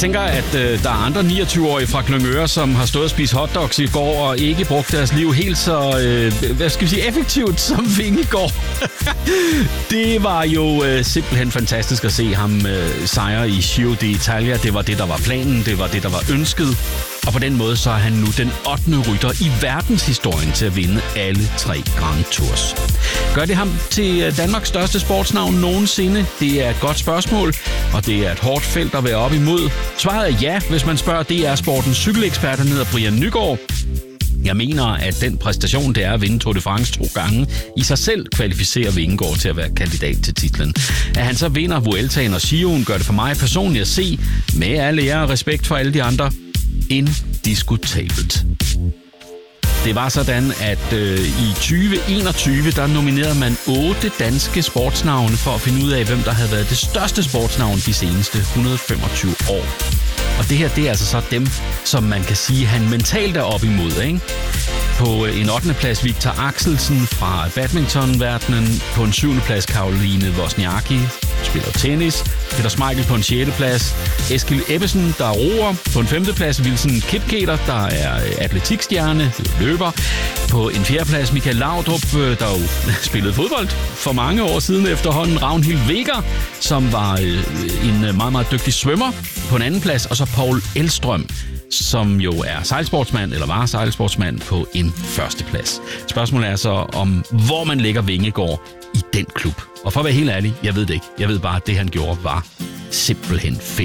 tænker, at der er andre 29-årige fra Glyngøre, som har stået og spist hotdogs i går og ikke brugt deres liv helt så effektivt som Vingegaard. Det var jo simpelthen fantastisk at se ham sejre i Giro d'Italia. Det var det, der var planen. Det var det, der var ønsket. Og på den måde så er han nu den 8. rytter i verdenshistorien til at vinde alle 3 Grand Tours. Gør det ham til Danmarks største sportsnavn nogensinde? Det er et godt spørgsmål, og det er et hårdt felt at være op imod. Svaret er ja, hvis man spørger DR Sportens cykelekspert, der hedder Brian Nygaard. Jeg mener, at den præstation, det er at vinde Tour de France 2 gange, i sig selv kvalificerer Vingegaard til at være kandidat til titlen. At han så vinder Vueltaen og Giroen, gør det for mig personligt at se, med alle ære og respekt for alle de andre, indiskutabelt. Det var sådan, at i 2021, der nominerede man 8 danske sportsnavne for at finde ud af, hvem der havde været det største sportsnavn de seneste 125 år. Og det her, det er altså så dem, som man kan sige, han mentalt er op imod, ikke? På en 8. plads Victor Axelsen fra badmintonverdenen. På en 7. plads Caroline Wozniacki, spiller tennis. Peter Schmeichel på en 6. plads. Eskil Ebbesen, der er roer. På en 5. plads Wilson Kipketer, der er atletikstjerne, løber. På en 4. plads Michael Laudrup, der jo spillede fodbold for mange år siden efterhånden. Ragnhild Weger, som var en meget, meget dygtig svømmer. På en 2. plads, og så Paul Elstrøm, som jo er sejlsportsmand, eller var sejlsportsmand på en 1. plads. Spørgsmålet er så om, hvor man lægger Vingegaard i den klub. Og for at være helt ærlig, jeg ved det ikke. Jeg ved bare, at det han gjorde var simpelthen fedt.